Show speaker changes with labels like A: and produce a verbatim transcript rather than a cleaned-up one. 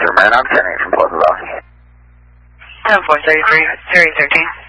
A: Marriott, I'm sending from Pleasant Valley.
B: ten four thirty-three, three thirteen.